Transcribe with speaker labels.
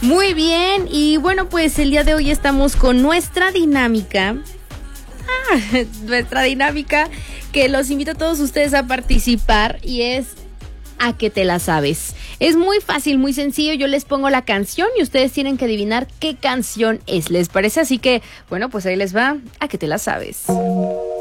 Speaker 1: Muy bien, y bueno, pues el día de hoy estamos con nuestra dinámica. Nuestra dinámica que los invito a todos ustedes a participar y es ¿a qué te la sabes? Es muy fácil, muy sencillo. Yo les pongo la canción y ustedes tienen que adivinar qué canción es. ¿Les parece? Así que, bueno, pues ahí les va. ¿A qué te la sabes?